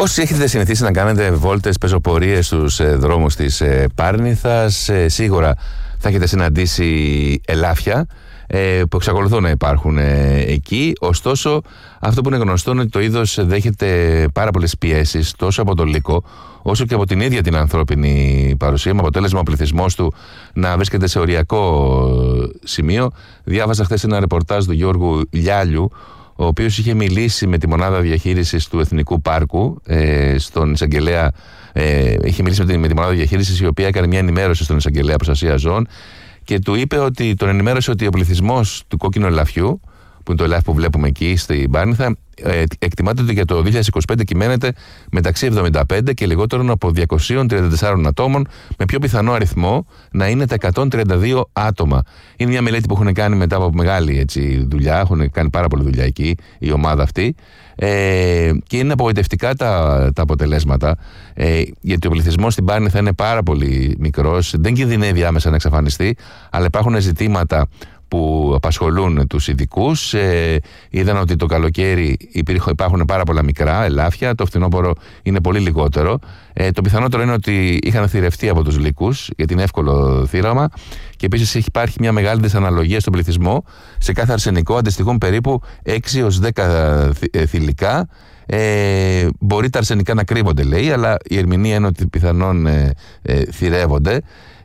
Όσοι έχετε συνηθίσει να κάνετε βόλτες, πεζοπορίες στους δρόμους της Πάρνηθας, σίγουρα θα έχετε συναντήσει ελάφια που εξακολουθούν να υπάρχουν εκεί. Ωστόσο, αυτό που είναι γνωστό είναι ότι το είδος δέχεται πάρα πολλές πιέσεις τόσο από το Λύκο όσο και από την ίδια την ανθρώπινη παρουσία, με αποτέλεσμα ο πληθυσμός του να βρίσκεται σε οριακό σημείο. Διάβαζα χθες ένα ρεπορτάζ του Γιώργου Λιάλιου, ο οποίος είχε μιλήσει με τη μονάδα διαχείρισης του Εθνικού Πάρκου, στον εισαγγελέα. Είχε μιλήσει με τη μονάδα διαχείρισης, η οποία έκανε μια ενημέρωση στον εισαγγελέα προστασία ζώων και του είπε ότι τον ενημέρωσε ότι ο πληθυσμός του κόκκινου ελαφιού, που είναι το ελάφι που βλέπουμε εκεί στην Πάρνηθα, εκτιμάται ότι για το 2025 κυμαίνεται μεταξύ 75 και λιγότερων από 234 ατόμων, με πιο πιθανό αριθμό να είναι τα 132 άτομα. Είναι μια μελέτη που έχουν κάνει μετά από μεγάλη δουλειά, έχουν κάνει πάρα πολλή δουλειά εκεί η ομάδα αυτή, και είναι απογοητευτικά τα αποτελέσματα, γιατί ο πληθυσμός στην Πάρνηθα είναι πάρα πολύ μικρός, δεν κινδυνεύει άμεσα να εξαφανιστεί, αλλά υπάρχουν ζητήματα που απασχολούν τους ειδικούς. Είδαν ότι το καλοκαίρι υπάρχουν πάρα πολλά μικρά ελάφια, το φθινόπωρο είναι πολύ λιγότερο. Το πιθανότερο είναι ότι είχαν θηρευτεί από τους λύκους, γιατί είναι εύκολο θύραμα, και επίσης υπάρχει μια μεγάλη δυσαναλογία στον πληθυσμό. Σε κάθε αρσενικό αντιστοιχούν περίπου 6 έως 10 θηλυκά. Μπορεί τα αρσενικά να κρύβονται, λέει, αλλά η ερμηνεία είναι ότι πιθανόν θηρεύονται.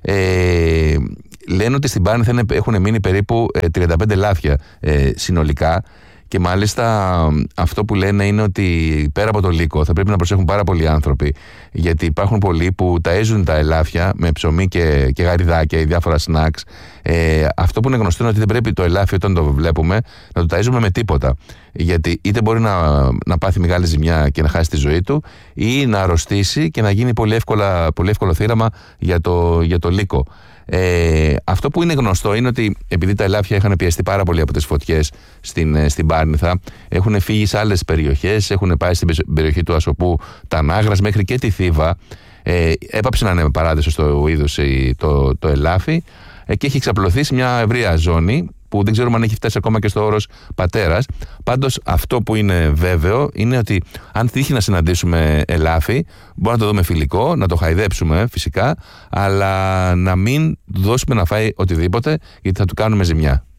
Λένε ότι στην Πάρνηθα έχουν μείνει περίπου 35 ελάφια συνολικά, και μάλιστα αυτό που λένε είναι ότι πέρα από το Λύκο θα πρέπει να προσέχουν πάρα πολλοί άνθρωποι, γιατί υπάρχουν πολλοί που ταΐζουν τα ελάφια με ψωμί και γαριδάκια ή διάφορα σνακς. Αυτό που είναι γνωστό είναι ότι δεν πρέπει το ελάφι, όταν το βλέπουμε, να το ταΐζουμε με τίποτα, γιατί είτε μπορεί να πάθει μεγάλη ζημιά και να χάσει τη ζωή του, ή να αρρωστήσει και να γίνει πολύ εύκολο θύραμα για το Λύκο. Αυτό που είναι γνωστό είναι ότι επειδή τα ελάφια είχαν πιεστεί πάρα πολύ από τις φωτιές στην Πάρνηθα, έχουν φύγει σε άλλες περιοχές, έχουν πάει στην περιοχή του Ασοπού, τα Νάγρας, μέχρι και τη Θήβα. Έπαψε να είναι παράδεισο στο είδος το ελάφι, και έχει εξαπλωθεί σε μια ευρεία ζώνη που δεν ξέρουμε αν έχει φτάσει ακόμα και στο όρος πατέρας. Πάντως αυτό που είναι βέβαιο είναι ότι αν τύχει να συναντήσουμε ελάφι, μπορούμε να το δούμε φιλικό, να το χαϊδέψουμε φυσικά, αλλά να μην δώσουμε να φάει οτιδήποτε, γιατί θα του κάνουμε ζημιά.